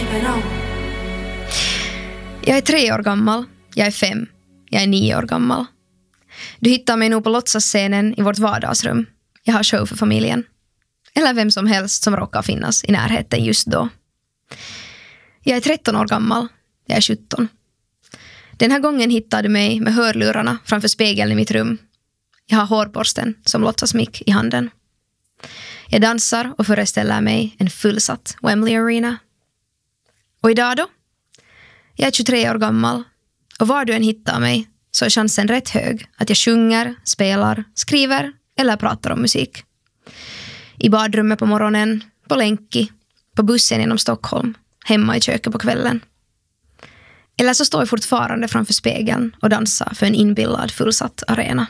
Jag är 3 år gammal, jag är 5, jag är 9 år gammal. Du hittar mig nog på låtsasscenen i vårt vardagsrum. Jag har show för familjen. Eller vem som helst som råkar finnas i närheten just då. Jag är 13 år gammal, jag är 17. Den här gången hittar du mig med hörlurarna framför spegeln i mitt rum. Jag har hårborsten som låtsasmick i handen. Jag dansar och föreställer mig en fullsatt Wembley Arena. Och idag då? Jag är 23 år gammal och var du än hittar mig så är chansen rätt hög att jag sjunger, spelar, skriver eller pratar om musik. I badrummet på morgonen, på länki, på bussen genom Stockholm, hemma i köket på kvällen. Eller så står jag fortfarande framför spegeln och dansar för en inbillad fullsatt arena.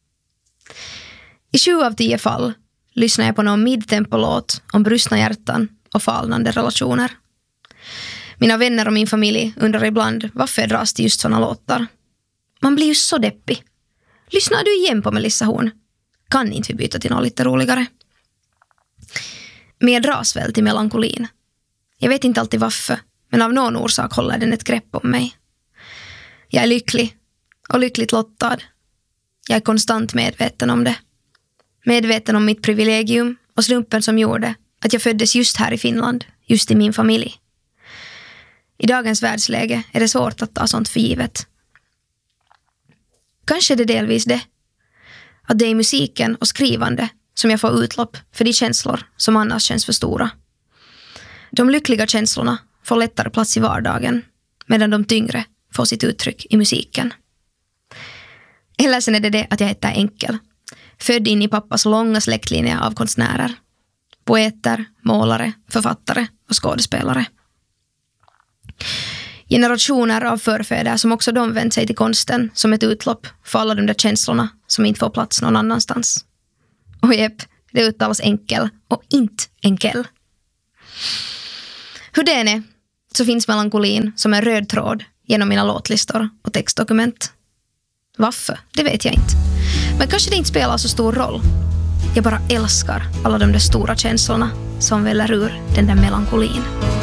I 7 av 10 fall lyssnar jag på någon midtempolåt om brustna hjärtan och falnande relationer. Mina vänner och min familj undrar ibland varför jag dras till just såna låtar. Man blir ju så deppig. Lyssnar du igen på Melissa Horn? Kan inte vi byta till något lite roligare? Men jag dras väl till melankolin. Jag vet inte alltid varför, men av någon orsak håller den ett grepp om mig. Jag är lycklig och lyckligt lottad. Jag är konstant medveten om det. Medveten om mitt privilegium och slumpen som gjorde att jag föddes just här i Finland, just i min familj. I dagens världsläge är det svårt att ta sånt för givet. Kanske är det delvis det. Att det är musiken och skrivande som jag får utlopp för de känslor som annars känns för stora. De lyckliga känslorna får lättare plats i vardagen, medan de tyngre får sitt uttryck i musiken. Eller sen är det att jag heter Enkel. Född in i pappas långa släktlinje av konstnärer. Poeter, målare, författare och skådespelare. Generationer av förfäder som också de vänt sig till konsten som ett utlopp för alla de där känslorna som inte får plats någon annanstans. Och det uttalas Enkel och inte Enkel. Hur det är så finns melankolin som en röd tråd genom mina låtlistor och textdokument. Varför? Det vet jag inte. Men kanske det inte spelar så stor roll. Jag bara älskar alla de där stora känslorna som väller ur den där melankolin.